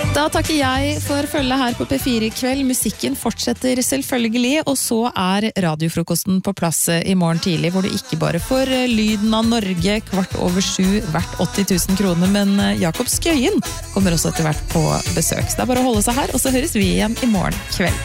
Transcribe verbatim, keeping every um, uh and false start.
Da takker jeg for følget her på P fire i kveld. Musikken fortsetter selvfølgelig, og så er radiofrokosten på plass i morgen tidlig, hvor du ikke bare får lyden av Norge kvart over sju verdt åtti tusen kroner, men Jakob Skøyen kommer også etter hvert på besøk. Så det er bare å holde seg her, og så høres vi igjen i morgen kveld.